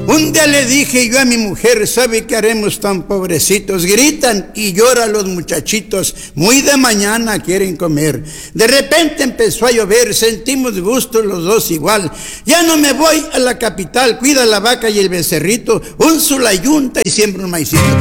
Un día le dije yo a mi mujer, ¿sabe qué haremos tan pobrecitos? Gritan y lloran los muchachitos, muy de mañana quieren comer. De repente empezó a llover, sentimos gusto los dos igual. Ya no me voy a la capital, cuida la vaca y el becerrito, unzo la yunta y siembro un maicito.